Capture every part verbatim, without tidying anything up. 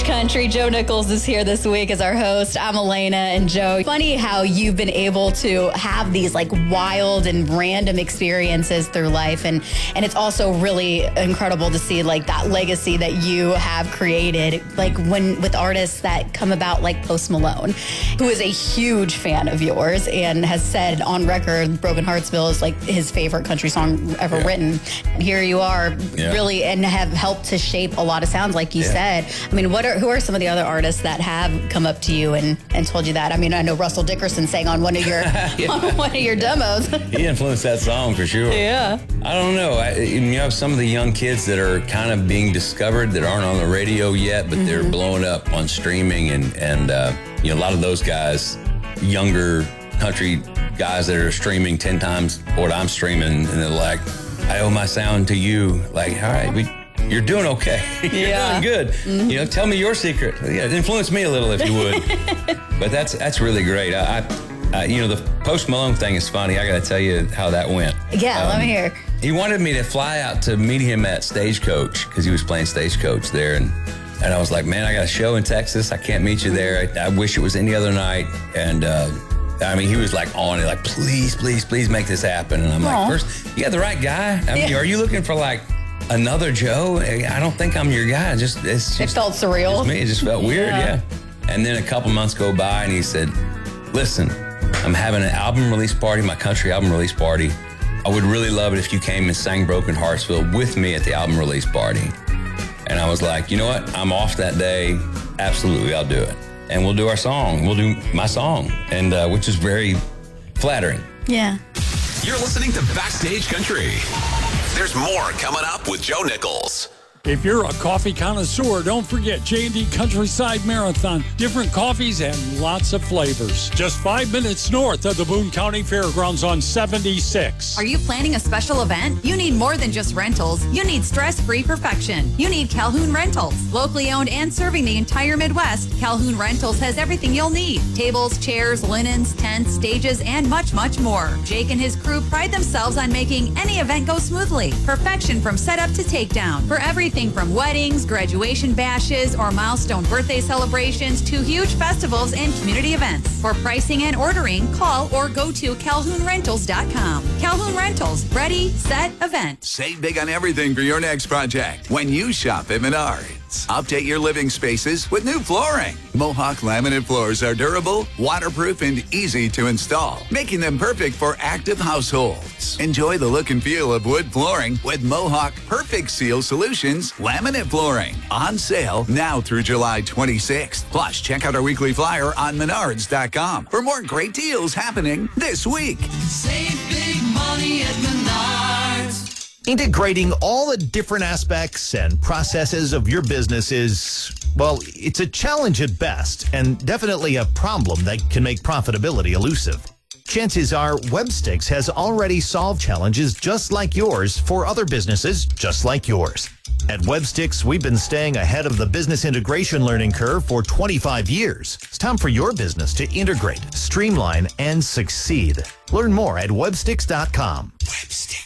Country. Joe Nichols is here this week as our host. I'm Elena, and Joe, funny how you've been able to have these like wild and random experiences through life, and and it's also really incredible to see like that legacy that you have created, like when with artists that come about like Post Malone, who is a huge fan of yours and has said on record Broken Heartsville is like his favorite country song ever yeah. written. And here you are, yeah. really, and have helped to shape a lot of sounds, like you yeah. said. I mean, what are who are some of the other artists that have come up to you and, and told you that? I mean, I know Russell Dickerson sang on one of your yeah. on one of your demos. He influenced that song for sure. Yeah. I don't know. I, you have some of the young kids that are kind of being discovered that aren't on the radio yet, but mm-hmm. they're blowing up on streaming, and and uh, you know, a lot of those guys, younger country guys that are streaming ten times what I'm streaming, and they're like, I owe my sound to you. Like, all right, we. You're doing okay. You're yeah. doing good. Mm-hmm. You know, tell me your secret. Yeah, influence me a little if you would. But that's that's really great. I, I, you know, the Post Malone thing is funny. I got to tell you how that went. Yeah, um, let me hear. He wanted me to fly out to meet him at Stagecoach because he was playing Stagecoach there, and and I was like, man, I got a show in Texas. I can't meet you there. I, I wish it was any other night. And uh, I mean, he was like on it, like, please, please, please make this happen. And I'm Aww. like, first, you got the right guy. I mean, yeah. are you looking for like another Joe? I don't think I'm your guy. Just it's just, it felt surreal. Me, it just felt weird, yeah. yeah. And then a couple months go by, and he said, "Listen, I'm having an album release party, my country album release party. I would really love it if you came and sang Broken Heartsville with me at the album release party." And I was like, you know what? I'm off that day. Absolutely, I'll do it. And we'll do our song. We'll do my song, and uh, which is very flattering. Yeah. You're listening to Backstage Country. There's more coming up with Joe Nichols. If you're a coffee connoisseur, don't forget J and D Countryside Marathon. Different coffees and lots of flavors. Just five minutes north of the Boone County Fairgrounds on seventy-six. Are you planning a special event? You need more than just rentals. You need stress-free perfection. You need Calhoun Rentals. Locally owned and serving the entire Midwest, Calhoun Rentals has everything you'll need. Tables, chairs, linens, tents, stages, and much, much more. Jake and his crew pride themselves on making any event go smoothly. Perfection from setup to takedown. For everything from weddings, graduation bashes, or milestone birthday celebrations to huge festivals and community events. For pricing and ordering, call or go to calhoun rentals dot com. Calhoun Rentals, ready, set, event. Save big on everything for your next project when you shop at Menards. Update your living spaces with new flooring. Mohawk laminate floors are durable, waterproof, and easy to install, making them perfect for active households. Enjoy the look and feel of wood flooring with Mohawk Perfect Seal Solutions laminate flooring. On sale now through July twenty-sixth. Plus, check out our weekly flyer on menards dot com for more great deals happening this week. Save big money at Menards. Integrating all the different aspects and processes of your business is, well, it's a challenge at best, and definitely a problem that can make profitability elusive. Chances are Webstix has already solved challenges just like yours for other businesses just like yours. At Webstix, we've been staying ahead of the business integration learning curve for twenty-five years. It's time for your business to integrate, streamline, and succeed. Learn more at webstix dot com. Webstix.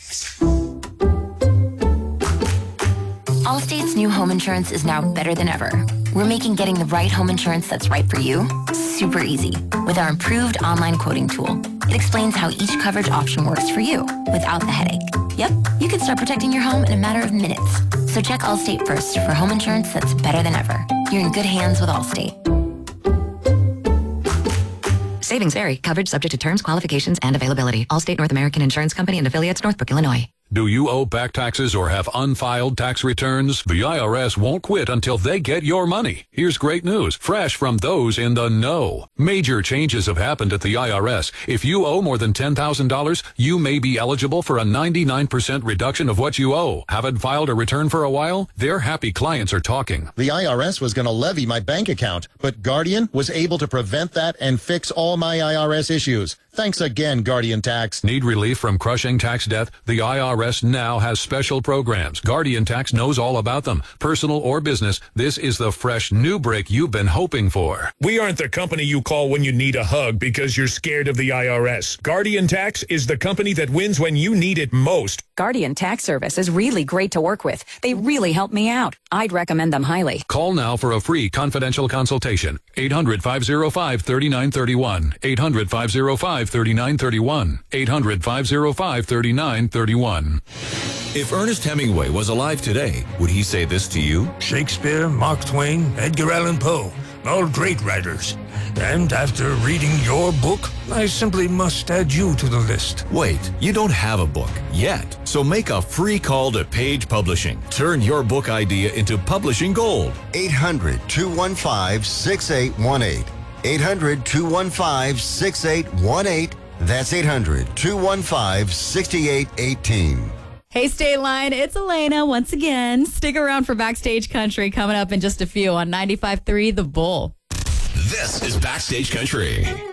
Allstate's new home insurance is now better than ever. We're making getting the right home insurance that's right for you super easy with our improved online quoting tool. It explains how each coverage option works for you without the headache. Yep, you can start protecting your home in a matter of minutes. So check Allstate first for home insurance that's better than ever. You're in good hands with Allstate. Savings vary. Coverage subject to terms, qualifications, and availability. Allstate North American Insurance Company and affiliates, Northbrook, Illinois. Do you owe back taxes or have unfiled tax returns? The I R S won't quit until they get your money. Here's great news, fresh from those in the know. Major changes have happened at the I R S. If you owe more than ten thousand dollars, you may be eligible for a ninety-nine percent reduction of what you owe. Haven't filed a return for a while? Their happy clients are talking. The I R S was going to levy my bank account, but Guardian was able to prevent that and fix all my I R S issues. Thanks again, Guardian Tax. Need relief from crushing tax debt? The I R S now has special programs. Guardian Tax knows all about them. Personal or business, this is the fresh new break you've been hoping for. We aren't the company you call when you need a hug because you're scared of the I R S. Guardian Tax is the company that wins when you need it most. Guardian Tax Service is really great to work with. They really help me out. I'd recommend them highly. Call now for a free confidential consultation. eight hundred, five oh five, three nine three one. eight hundred, five oh five, three nine three one. eight hundred, five oh five, three nine three one. If Ernest Hemingway was alive today, would he say this to you? Shakespeare, Mark Twain, Edgar Allan Poe, all great writers. And after reading your book, I simply must add you to the list. Wait, you don't have a book yet. So make a free call to Page Publishing. Turn your book idea into publishing gold. eight hundred, two one five, six eight one eight. eight hundred, two one five, six eight one eight. That's eight hundred, two one five, six eight one eight. Hey, State Line, it's Elena once again. Stick around for Backstage Country coming up in just a few on ninety-five point three The Bull. This is Backstage Country.